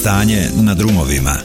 Stanje na drumovima.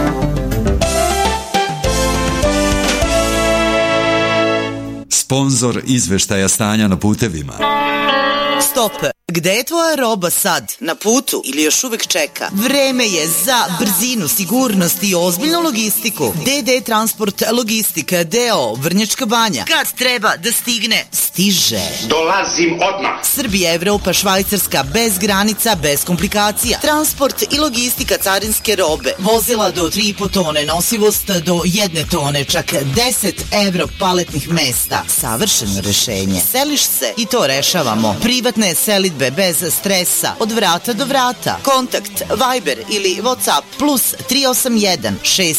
Sponzor izveštaja stanja na putevima. Stop! Gde je tvoja roba sad? Na putu ili još uvek čeka? Vreme je za brzinu, sigurnost i ozbiljnu logistiku. DD Transport Logistika D.O. Vrnjačka Banja. Kad treba da stigne, stiže. Dolazim odmah. Srbija, Evropa, Švajcarska, bez granica, bez komplikacija. Transport i logistika carinske robe. Vozila do 3,5 tone, nosivost do 1 tone, čak 10 evro paletnih mesta. Savršeno rešenje. Seliš se i to rešavamo. Privatne selidbe bez stresa, od vrata do vrata. Kontakt Viber ili WhatsApp plus 381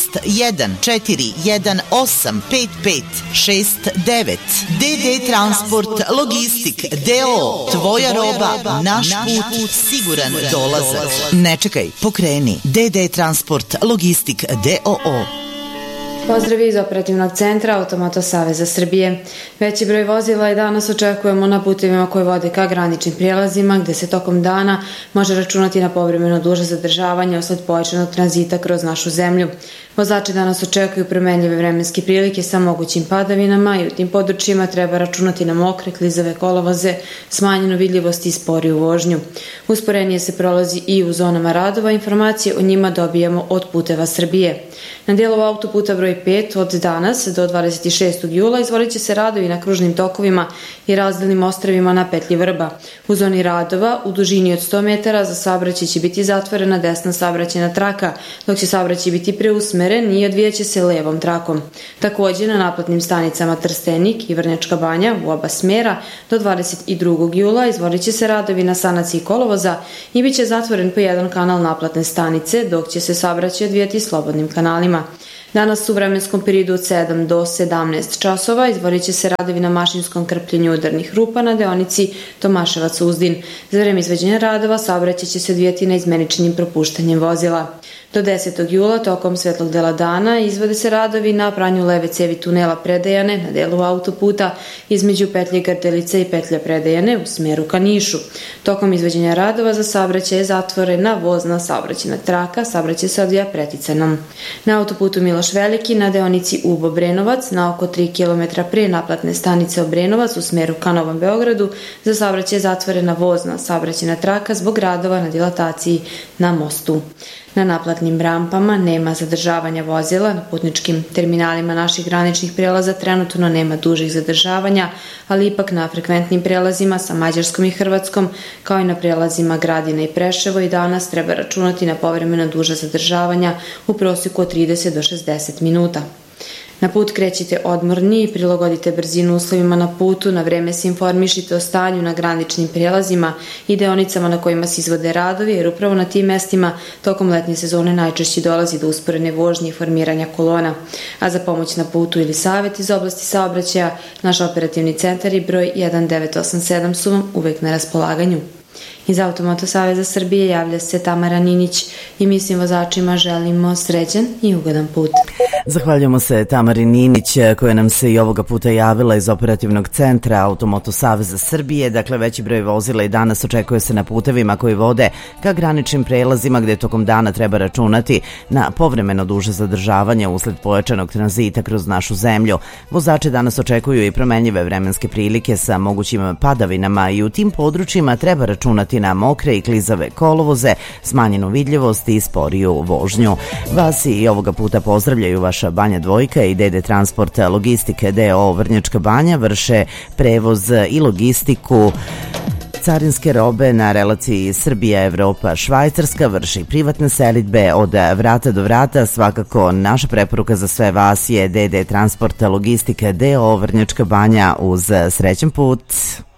61 418 5569. DD Transport Logistik D.O. Tvoja roba, naš put, siguran dolazak. Ne čekaj, pokreni. DD Transport Logistik D.O.O. Pozdrav iz operativnog centra Automoto Saveza Srbije. Veći broj vozila i danas očekujemo na putevima koje vode ka graničnim prijelazima, gde se tokom dana može računati na povremeno duže zadržavanje usled pojačanog tranzita kroz našu zemlju. Vozači danas očekuju promenljive vremenske prilike sa mogućim padavinama i u tim područjima treba računati na mokre, klizave kolovoze, smanjenu vidljivost i sporiju vožnju. Usporenije se prolazi i u zonama radova, informacije o njima dobijamo od Puteva Srbije. Na dijelu autoputa broj 5 od danas do 26. jula izvolit će se radovi na kružnim tokovima i razdelnim ostrvima na petlji Vrba. U zoni radova u dužini od 100 metara za saobraćaj će biti zatvorena desna saobraćajna traka, dok će saobraćaj biti preusmeren i odvijat će se levom trakom. Također na naplatnim stanicama Trstenik i Vrnjačka Banja u oba smjera do 22. jula izvolit će se radovi na sanaciji kolovoza i bit će zatvoren po jedan kanal naplatne stanice, dok će se saobraćaj odvijati slobodnim kanalima. Danas u vremenskom periodu od 7 do 17 časova izvolit će se radovi na mašinskom krpljenju udarnih rupa na deonici Tomaševac-Uzdin. Za vreme izvođenja radova saobraćaj će se odvijati neizmeničnim propuštanjem vozila. Do 10. jula tokom svetlog dela dana izvode se radovi na pranju leve cevi tunela Predejane na delu autoputa između petlje Grdelice i petlje Predejane u smeru ka Nišu. Tokom izvođenja radova za saobraćaj je zatvorena vozna saobraćajna traka, saobraćaj se odvija preticanom. Na autoputu Miloš Veliki na deonici Ubo-Brenovac na oko 3 km pre naplatne stanice Obrenovac u smeru ka Novom Beogradu za saobraćaj je zatvorena vozna saobraćajna traka zbog radova na dilataciji na mostu. Na naplatnim rampama nema zadržavanja vozila, na putničkim terminalima naših graničnih prelaza trenutno nema dužih zadržavanja, ali ipak na frekventnim prelazima sa Mađarskom i Hrvatskom, kao i na prelazima Gradina i Preševo i danas treba računati na povremeno duža zadržavanja u prosjeku od 30 do 60 minuta. Na put krećite odmorni i prilagodite brzinu uslovima na putu, na vreme se informišite o stanju na graničnim prijelazima i deonicama na kojima se izvode radovi, jer upravo na tim mestima tokom letnje sezone najčešće dolazi do usporene vožnje i formiranja kolona. A za pomoć na putu ili savjet iz oblasti saobraćaja, naš operativni centar i broj 1987 su vam uvek na raspolaganju. Iz Automoto Saveza Srbije javlja se Tamara Ninić i mi svim vozačima želimo srećan i ugodan put. Zahvaljujemo se Tamari Ninić koja nam se i ovoga puta javila iz operativnog centra Automoto Saveza Srbije. Dakle, veći broj vozila i danas očekuje se na putevima koji vode ka graničnim prelazima gde tokom dana treba računati na povremeno duže zadržavanje usled pojačanog tranzita kroz našu zemlju. Vozači danas očekuju i promenljive vremenske prilike sa mogućim padavinama i u tim područjima treba računati na mokre i klizave kolovoze, smanjenu vidljivost i sporiju vožnju. Vas i ovoga puta pozdravljaju vaša Banja Dvojka i DD Transport Logistike D.O. Vrnjačka Banja, vrše prevoz i logistiku carinske robe na relaciji Srbija, Evropa, Švajcarska, vrši privatne selidbe od vrata do vrata. Svakako naša preporuka za sve vas je DD Transport Logistike D.O. Vrnjačka Banja uz srećan put.